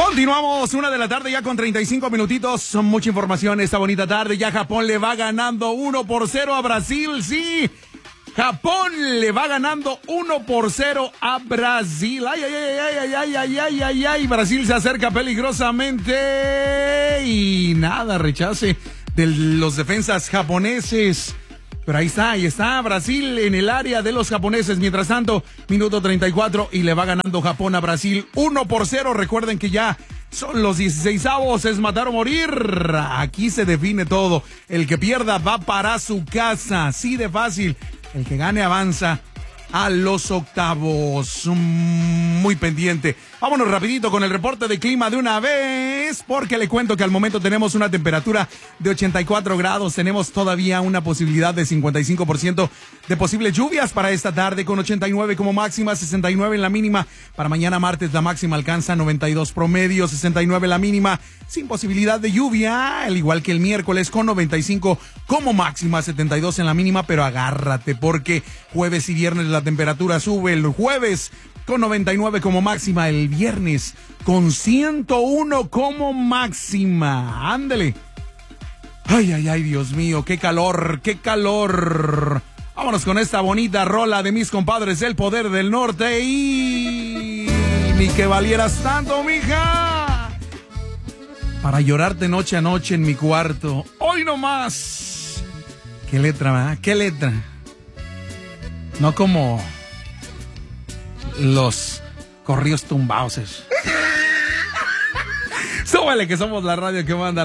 Continuamos, 1 de la tarde ya con 35 minutitos. Son mucha información esta bonita tarde. Ya Japón le va ganando 1-0 a Brasil, sí. Japón le va ganando 1-0 a Brasil. Ay, ay, ay, ay, ay, ay, ay, ay, ay. Brasil se acerca peligrosamente. Y nada, rechace de los defensas japoneses. Pero ahí está Brasil en el área de los japoneses. Mientras tanto, minuto 34 y le va ganando Japón a Brasil 1-0. Recuerden que ya son los 16avos, es matar o morir. Aquí se define todo. El que pierda va para su casa. Así de fácil. El que gane avanza a los octavos. Muy pendiente. Vámonos rapidito con el reporte de clima de una vez, porque le cuento que al momento tenemos una temperatura de 84 grados. Tenemos todavía una posibilidad de 55% de posibles lluvias para esta tarde, con 89 como máxima, 69 en la mínima. Para mañana martes la máxima alcanza 92 promedio, 69 la mínima, sin posibilidad de lluvia, al igual que el miércoles con 95 como máxima, 72 en la mínima. Pero agárrate, porque jueves y viernes la temperatura sube. El jueves con 99 como máxima, el viernes con 101 como máxima. Ándele. Ay, ay, ay, Dios mío, qué calor, qué calor. Vámonos con esta bonita rola de mis compadres El Poder del Norte. Y ni que valieras tanto, mija, para llorarte noche a noche en mi cuarto. Hoy no más. Qué letra, ¿verdad? Qué letra. No como los corridos tumbados. Súbale, que somos la radio que manda.